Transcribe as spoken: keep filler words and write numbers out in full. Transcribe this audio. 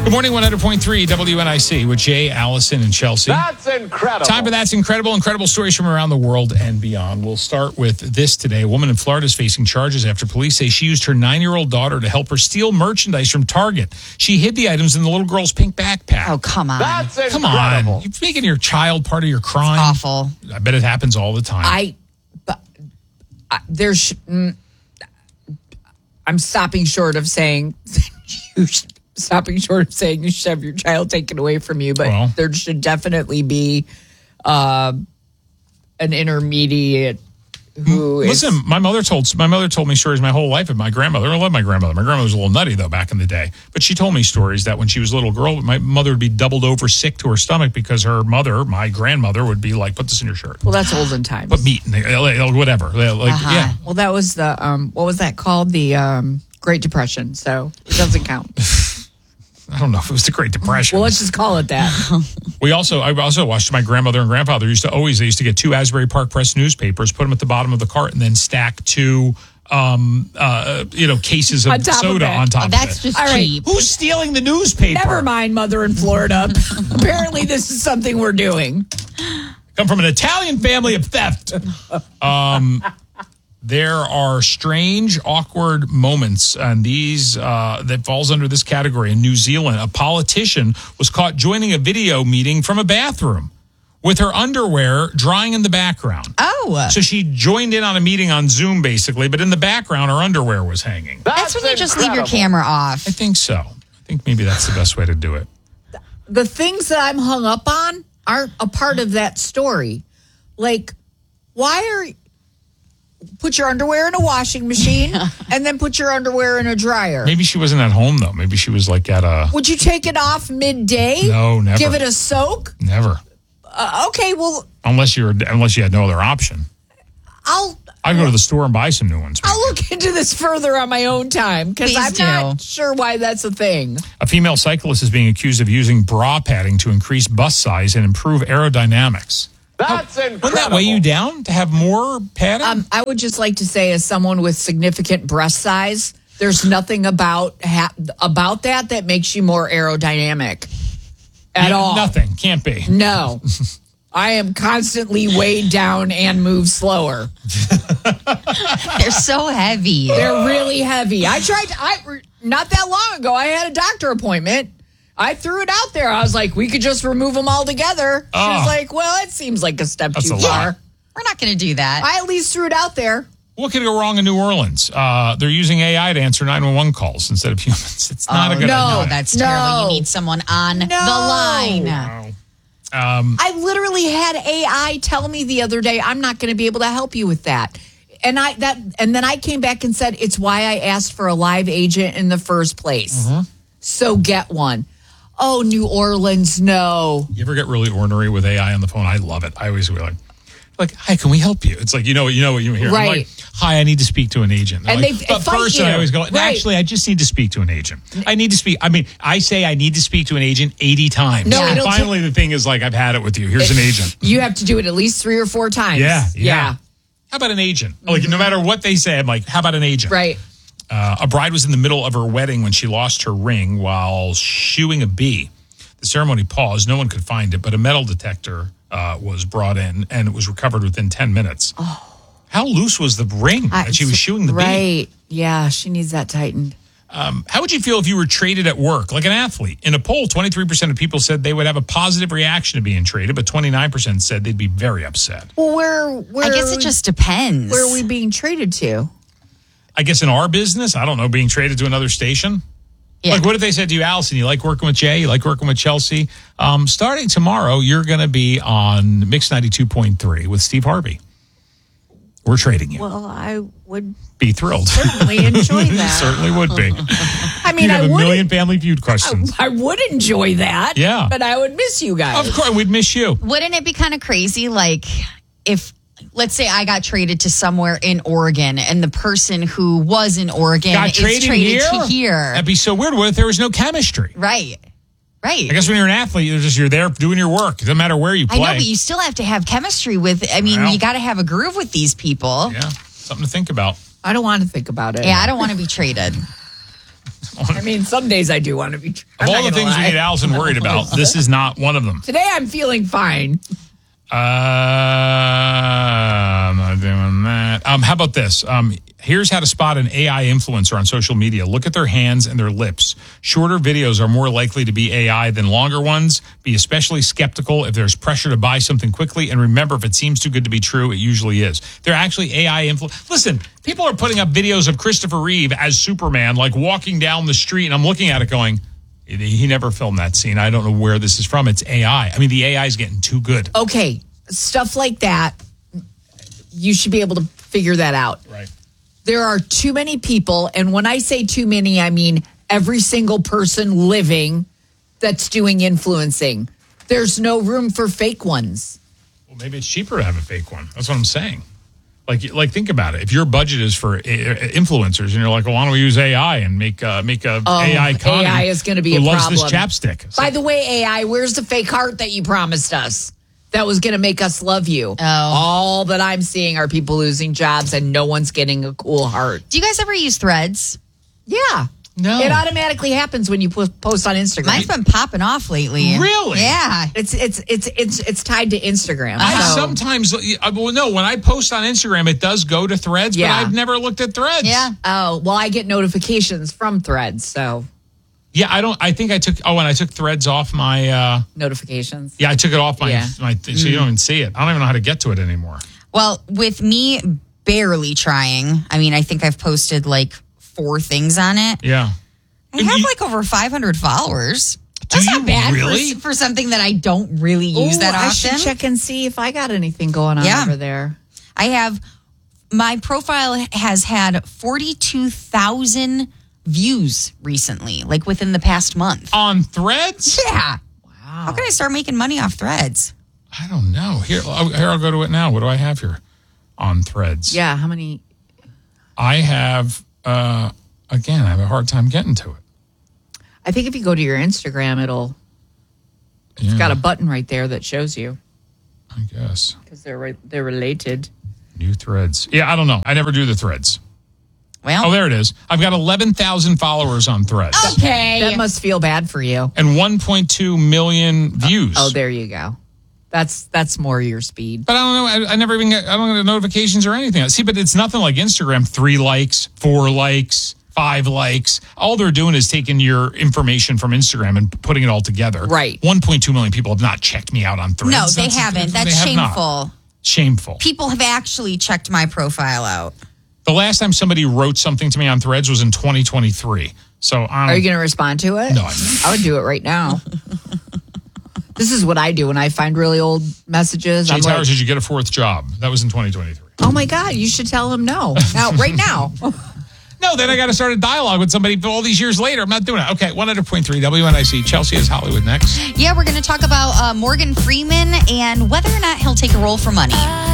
Good morning, one hundred point three W N I C with Jay, Allison, and Chelsea. That's incredible. Time for That's Incredible. Incredible stories from around the world and beyond. We'll start with this today. A woman in Florida is facing charges after police say she used her nine-year-old daughter to help her steal merchandise from Target. She hid the items in the little girl's pink backpack. Oh, come on. That's incredible. Come on. You're making your child part of your crime. It's awful. I bet it happens all the time. I, but, I there's, mm, I'm stopping short of saying, you should, stopping short of saying you should have your child taken away from you, but Well. there should definitely be uh, an intermediate who is. Listen, my mother told my mother told me stories my whole life of my grandmother. I love my grandmother. My grandmother was a little nutty, though, back in the day. But she told me stories that when she was a little girl, my mother would be doubled over sick to her stomach because her mother, my grandmother, would be like, put this in your shirt. Well, that's olden times. Put meat in it, whatever. Like, Uh-huh. yeah. Well, that was the, um, what was that called? The um, Great Depression. So it doesn't count. I don't know if it was the Great Depression. Well, let's just call it that. We also, I also watched my grandmother and grandfather used to always, they used to get two Asbury Park Press newspapers, put them at the bottom of the cart, and then stack two, um, uh, you know, cases of On top of soda it. on top Oh, of that's it. just All right. cheap. Who's stealing the newspaper? Never mind, mother in Florida. Apparently, this is something we're doing. Come from an Italian family of theft. Um, there are strange, awkward moments, and these uh, that falls under this category. In New Zealand, a politician was caught joining a video meeting from a bathroom with her underwear drying in the background. Oh. So she joined in on a meeting on Zoom, basically, but in the background, her underwear was hanging. That's when you just leave your incredible. camera off. I think so. I think maybe that's the best way to do it. The things that I'm hung up on aren't a part of that story. Like, why are put your underwear in a washing machine and then put your underwear in a dryer? Maybe she wasn't at home, though. Maybe she was like at a... Would you take it off midday? No, never. Give it a soak? Never. Uh, okay, well, Unless you're, unless you had no other option. I'll I'd go to the store and buy some new ones. I'll look into this further on my own time because Please I'm do. not sure why that's a thing. A female cyclist is being accused of using bra padding to increase bust size and improve aerodynamics. That's incredible. Wouldn't that weigh you down to have more padding? Um, I would just like to say, as someone with significant breast size, there's nothing about ha- about that that makes you more aerodynamic at Yeah, all. Nothing. Can't be. No. I am constantly weighed down and move slower. They're so heavy. They're really heavy. I tried, I not that long ago, I had a doctor appointment. I threw it out there. I was like, we could just remove them all together. She Oh. was like, well, it seems like a step That's too a far. lot. We're not going to do that. I at least threw it out there. What could go wrong in New Orleans? Uh, they're using A I to answer nine one one calls instead of humans. It's not a good no. idea. Oh, that's No. terrible. You need someone on the line. Um, I literally had A I tell me the other day, I'm not going to be able to help you with that. And I that and then I came back and said, it's why I asked for a live agent in the first place. Mm-hmm. So get one. Oh, New Orleans, no. You ever get really ornery with A I on the phone? I love it. I always be like, like, hi, can we help you? It's like, you know, you know what you hear. I'm Right. like, hi, I need to speak to an agent. They're And like, they but fight first, you. I always go, Right. actually, I just need to speak to an agent. I need to speak. I mean, I say I need to speak to an agent eighty times. No, and it'll finally, the thing is like, I've had it with you. Here's an agent. You have to do it at least three or four times. Yeah, yeah. Yeah. How about an agent? Like, no matter what they say, I'm like, how about an agent? Right. Uh, a bride was in the middle of her wedding when she lost her ring while shooing a bee. The ceremony paused. No one could find it, but a metal detector uh, was brought in, and it was recovered within ten minutes. Oh. How loose was the ring that she was shooing the bee? Right. Yeah, she needs that tightened. Um, how would you feel if you were traded at work, like an athlete? In a poll, twenty-three percent of people said they would have a positive reaction to being traded, but twenty-nine percent said they'd be very upset. Well, where, where I guess it just depends. where are we being traded to? I guess in our business, I don't know, being traded to another station. Yeah. Like, what if they said to you, Allison, you like working with Jay? You like working with Chelsea? Um, starting tomorrow, you're going to be on Mix ninety-two point three with Steve Harvey. We're trading you. Well, I would Be thrilled. certainly enjoy that. Certainly would be. I mean, You'd I have a would. million Family Feud questions. I would enjoy that. Yeah. But I would miss you guys. Of course, we'd miss you. Wouldn't it be kind of crazy, like, if, let's say I got traded to somewhere in Oregon and the person who was in Oregon Got is traded traded here? to here. That'd be so weird. What if there was no chemistry? Right. Right. I guess when you're an athlete, you're just you're there doing your work. It doesn't matter where you I play. know, but you still have to have chemistry with, I mean, Well. you got to have a groove with these people. Yeah, something to think about. I don't want to think about it. Yeah, I don't want to be traded. I mean, some days I do want to be. I'm Of all not the gonna things we lie. get Allison worried about, this is not one of them. Today I'm feeling fine. Uh, I'm not doing that. Um, how about this? Um, here's how to spot an A I influencer on social media. Look at their hands and their lips. Shorter videos are more likely to be A I than longer ones. Be especially skeptical if there's pressure to buy something quickly. And remember, if it seems too good to be true, it usually is. They're actually A I influ. Listen, people are putting up videos of Christopher Reeve as Superman, like walking down the street, and I'm looking at it going, he never filmed that scene. I don't know where this is from. It's A I. I mean, the A I is getting too good. Okay, stuff like that, you should be able to figure that out. Right. There are too many people, and when I say too many, I mean every single person living that's doing influencing. There's no room for fake ones. Well, maybe it's cheaper to have a fake one. That's what I'm saying. Like, like think about it. If your budget is for uh, influencers, and you're like, well, why don't we use A I and make uh, make a Oh, A I Connie A I is going to be who a loves problem. this chapstick? So- By the way, A I, where's the fake heart that you promised us? That was going to make us love you. Oh. All that I'm seeing are people losing jobs and no one's getting a cool heart. Do you guys ever use Threads? Yeah. No. It automatically happens when you po- post on Instagram. Mine's been popping off lately. Really? Yeah. It's it's it's it's it's tied to Instagram. I so- sometimes, uh, well, no, when I post on Instagram, it does go to Threads, Yeah. but I've never looked at Threads. Yeah. Oh, well, I get notifications from Threads, so Yeah, I don't, I think I took, oh, and I took Threads off my, uh, notifications. yeah, I took it off my, Yeah. my thing, so you don't even see it. I don't even know how to get to it anymore. Well, with me barely trying, I mean, I think I've posted like four things on it. Yeah. I have like over five hundred followers. Do That's you not bad really? for, for something that I don't really use Ooh, that I often. should check and see if I got anything going on Yeah. over there. I have, my profile has had forty-two thousand views recently, like within the past month. On Threads? Yeah. Wow. How can I start making money off Threads? I don't know. Here, I'll, here, I'll go to it now. What do I have here on Threads? Yeah, how many? I have, uh, again, I have a hard time getting to it. I think if you go to your Instagram, it'll. It's Yeah, got a button right there that shows you I guess. because they're re- they're related. New Threads. Yeah, I don't know. I never do the Threads. Well, Oh, there it is. I've got eleven thousand followers on Threads okay. That must feel bad for you. and one point two million views. Oh, there you go. That's that's more your speed. But I don't know. I, I never even get, I don't get notifications or anything. See, but it's nothing like Instagram. Three likes, four likes, five likes. All they're doing is taking your information from Instagram and putting it all together. Right. one point two million people have not checked me out on Threads. No, they That's- haven't. they That's have not. shameful. Shameful. People have actually checked my profile out. The last time somebody wrote something to me on Threads was in twenty twenty-three. So I'm. Are you going to respond to it? No, I'm not. I would do it right now. This is what I do when I find really old messages. Jay I'm Towers, like, did you get a fourth job? That was in twenty twenty-three. oh my God, you should tell him no. Now, right now. No, then I got to start a dialogue with somebody all these years later. I'm not doing it. Okay, one hundred point three W N I C. Chelsea is Hollywood next. Yeah, we're going to talk about uh, Morgan Freeman and whether or not he'll take a role for money.